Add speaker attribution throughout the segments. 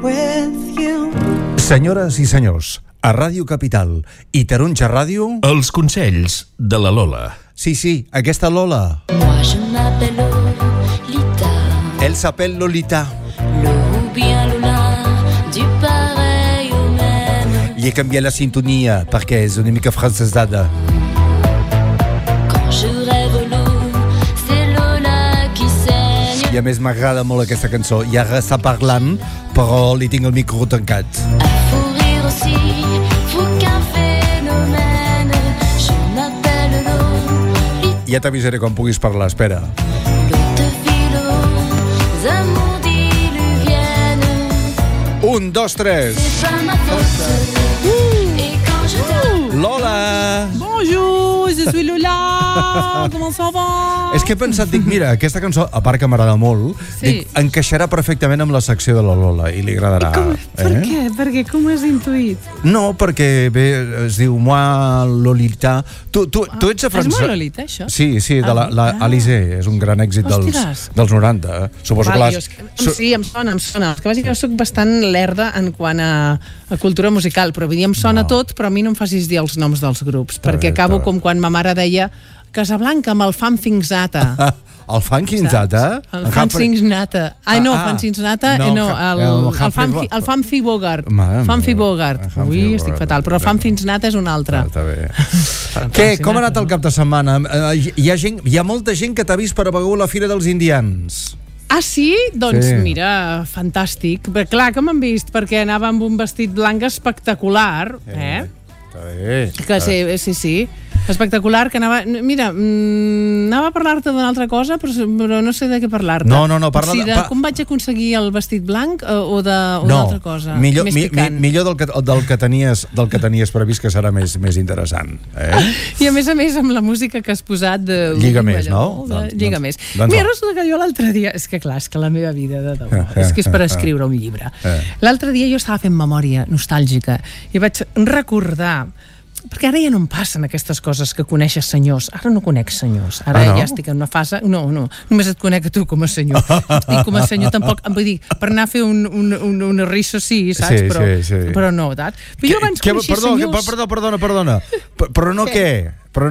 Speaker 1: Senyores i senyors, a Ràdio Capital i Taronja Ràdio...
Speaker 2: Els consells de la Lola.
Speaker 1: Sí, aquesta Lola.
Speaker 3: Moi je m'appelle Lolita.
Speaker 1: Elle s'appelle Lolita.
Speaker 3: Ou bien Lola, du pareil au même.
Speaker 1: Li he canviat la sintonia perquè és una mica francesada.
Speaker 3: Quand je rêve l'eau, c'est Lola qui saigne.
Speaker 1: I a més m'agrada molt aquesta cançó. I ara està parlant, però li tinc el micro tancat.
Speaker 3: À fou rire aussi, fou qu'un phénomène. Je m'appelle Lolita.
Speaker 1: Ja t'avisaré quan puguis parlar, espera.
Speaker 3: L'eau de philo, amours diluviennes.
Speaker 1: 1, 2, 3.
Speaker 3: C'est pas ma faute. Et quand je dors,
Speaker 1: Lola!
Speaker 4: Bonjour, je suis Lola. Comment ça va?
Speaker 1: És que he pensat, dic, mira, aquesta cançó, a part que m'agrada molt,
Speaker 4: Sí.
Speaker 1: dic, encaixarà perfectament amb la secció de la Lola i li agradarà.
Speaker 4: Per què? Perquè com has intuït?
Speaker 1: No, perquè bé, es diu Moi Lolita. Tu ets a
Speaker 4: És
Speaker 1: França...
Speaker 4: molt Lolita, això?
Speaker 1: Sí, de la Alizé, és un gran èxit
Speaker 4: Ostres.
Speaker 1: dels 90. Suposo que l'has...
Speaker 4: Sí, em sona. És que bàsicament soc bastant lerda en quant a cultura musical, però vull dir, em sona tot, però a mi no em facis dir els noms dels grups, perquè acabo com quan ma mare deia Casablanca amb el Fanfinzata.
Speaker 1: El Fanfinzata?
Speaker 4: El Fanfinzata. Ai, no, Fanfinzata, no, el Fanfi Bogart. Fanfi Bogart. Ui, estic fatal, però el Fanfinzata és un altre.
Speaker 1: Està bé. Què, com ha anat el cap de setmana? Hi ha molta gent que t'ha vist per haver la Fira dels Indians.
Speaker 4: Ah, sí? Doncs
Speaker 1: Sí.
Speaker 4: mira, fantàstic. Bé, clar que m'han vist, perquè anava amb un vestit blanc espectacular,
Speaker 1: Està bé.
Speaker 4: Que sí. Espectacular, que anava... Mira, anava a parlar-te d'una altra cosa, però no sé de què parlar-te.
Speaker 1: No, parla
Speaker 4: si
Speaker 1: de...
Speaker 4: com vaig aconseguir el vestit blanc o d'una altra cosa.
Speaker 1: Millor
Speaker 4: Més picant.
Speaker 1: del que tenies previst, que serà més interessant.
Speaker 4: I a més, amb la música que has posat de...
Speaker 1: Lliga més, no?
Speaker 4: Lliga més.
Speaker 1: Doncs
Speaker 4: Mira,
Speaker 1: no.
Speaker 4: resulta que jo l'altre dia... És que clar, és que la meva vida de debò, és que és per escriure un llibre. L'altre dia jo estava fent memòria nostàlgica i vaig recordar, perquè ara ja no em passen aquestes coses que coneixes senyors. Ara no conec senyors. Ara
Speaker 1: no?
Speaker 4: ja estic en una fase... No, només et conec a tu com a senyor. Estic com a senyor tampoc... Vull dir, per anar a fer un riso sí, saps?
Speaker 1: Sí.
Speaker 4: Però no, saps? Però jo abans coneixia senyors...
Speaker 1: Perdona. Però no què? Però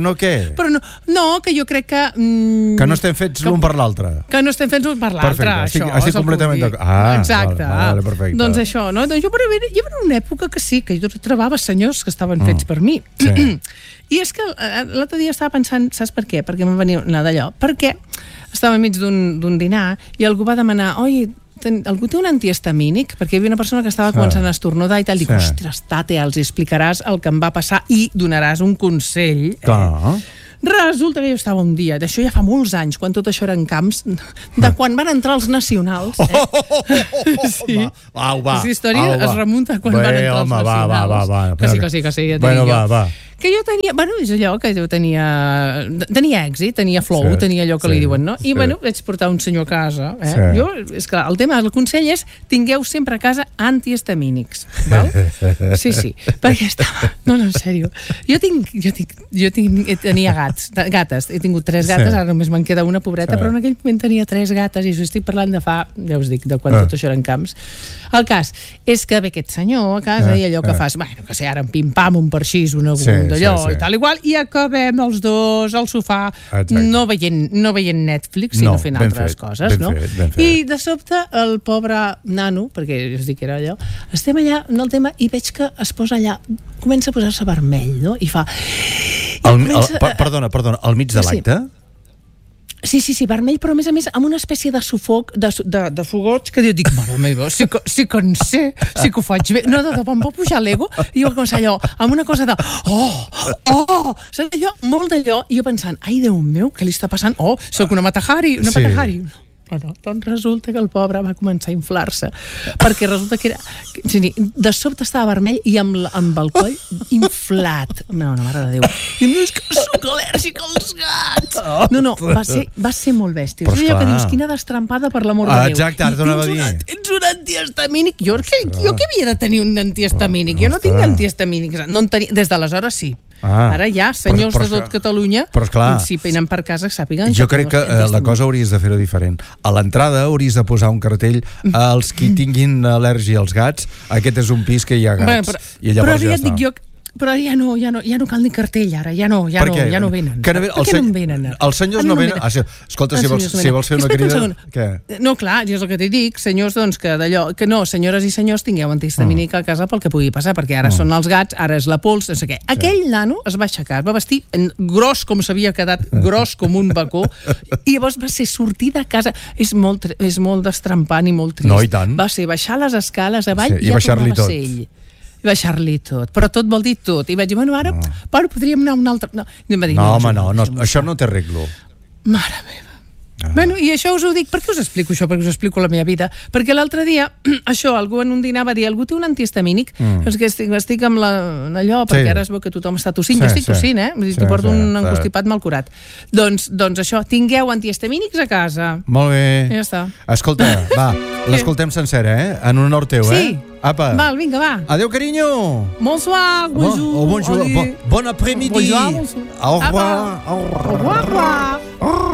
Speaker 4: no, que jo crec que...
Speaker 1: Que no estem fets l'un per l'altre.
Speaker 4: Que no estem fent un per l'altre,
Speaker 1: Perfecte,
Speaker 4: això.
Speaker 1: estic completament d'acord.
Speaker 4: Exacte.
Speaker 1: Vale, perfecte.
Speaker 4: Doncs això, no? Doncs jo era una època que sí, que jo trobava senyors que estaven fets per mi.
Speaker 1: Sí.
Speaker 4: I és que l'altre dia estava pensant, saps per què? Perquè m'ha venit una d'allò. Perquè estava enmig d'un dinar i algú va demanar, oi, algú té un antihistamínic? Perquè hi havia una persona que estava començant a estornudar i tal. Dic, ostres, tate, els explicaràs el que em va passar i donaràs un consell.
Speaker 1: Clar.
Speaker 4: Resulta que jo estava un dia, d'això ja fa molts anys, quan tot això eren camps, de quan van entrar els nacionals. Sí.
Speaker 1: Va.
Speaker 4: Aquesta història es remunta a quan van entrar els nacionals.
Speaker 1: Va.
Speaker 4: Que sí, ja
Speaker 1: bueno, va.
Speaker 4: Que jo tenia, és allò que jo tenia èxit, tenia flow, tenia allò que li diuen, no? I vaig portar un senyor a casa. Jo, és que el tema del consell és tingueu sempre a casa antihistamínics, val? Sí, perquè estava... No, en sèrio. Jo tenia gates, he tingut 3 gates, ara només me'n queda una pobreta, però en aquell moment tenia 3 gates i jo estic parlant de fa, ja us dic, de quan tot això eren camps. El cas és que ve aquest senyor a casa i allò que fas, bueno, que sé, ara en pim-pam, un parxís, un d'allò i tal igual, i acabem els dos al sofà, no veient Netflix, sinó fent altres coses, no? I de sobte el pobre nano, perquè us dic que era allò, estem allà en el tema i veig que es posa allà, comença a posar-se vermell, no? I fa...
Speaker 1: Perdona, al mig de l'acte?
Speaker 4: Sí, vermell, però a més amb una espècie de sufoc, de fogots, que jo dic, mare meva, sí que en sé, sí que ho faig bé. No, de debò, em va pujar l'ego, i jo vaig començar allò, amb una cosa de, saps allò, molt d'allò, i jo pensant, ai, Déu meu, què li està passant? Soc una Matahari. Doncs resulta que el pobre va començar a inflar-se, perquè resulta que de sobte estava vermell i amb el coll inflat. No, mare de Déu. I és que sóc al·lèrgic als gats. No, va ser molt bèstia. És allò que dius, quina destrampada, per l'amor de Déu.
Speaker 1: Exacte, ara t'anava a dir.
Speaker 4: Tens un antihistamínic? Jo què havia de tenir un antihistamínic? Jo no tinc antihistamínics. No en tenia, des d'aleshores sí. Ara ja, senyors de tot Catalunya, si venen per casa, sàpiguen...
Speaker 1: Jo crec que la cosa hauries de fer-ho diferent. A l'entrada hauries de posar un cartell als qui tinguin al·lèrgia als gats, aquest és un pis que hi ha gats.
Speaker 4: Però ja et dic jo... Però ja no cal ni cartell ara, ja no venen. Per què no venen?
Speaker 1: Els senyors no venen? Escolta, si vols fer una crida...
Speaker 4: No, clar, jo és el que t'hi dic, senyors, doncs, que no, senyores i senyors, tingueu antihistamínic a casa pel que pugui passar, perquè ara són els gats, ara és la pols, no sé què. Aquell nano es va aixecar, es va vestir gros com s'havia quedat, gros com un bacó, i llavors va ser sortir de casa. És molt destrempant i molt trist.
Speaker 1: No, i tant.
Speaker 4: Va ser baixar les escales avall i ja tornava a ser ell. I baixar-li tot, però tot vol dir tot. I vaig dir, bueno, ara podríem anar a un altre... No,
Speaker 1: home, no, això no té arreglo.
Speaker 4: Mare meva. Bueno, i això us ho dic, per què us explico això? Perquè us explico la meva vida. Perquè l'altre dia, algú en un dinar va dir, algú té un antihistamínic? És que estic amb allò, perquè ara es veu que tothom està tossint. Jo estic tossint, t'ho porto un encostipat mal curat. Doncs això, tingueu antihistamínics a casa.
Speaker 1: Molt bé.
Speaker 4: Ja està.
Speaker 1: Escolta, va, l'escoltem sencera, en honor teu,
Speaker 4: Sí. Apa. Val, vinga, va.
Speaker 1: Adéu, carinyo.
Speaker 4: Bonsoir, bonjour.
Speaker 1: Bon après-midi.
Speaker 4: Au revoir. Au revoir.